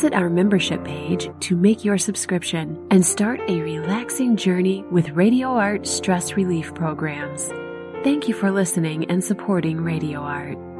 Visit our membership page to make your subscription and start a relaxing journey with Radio Art stress relief programs. Thank you for listening and supporting Radio Art.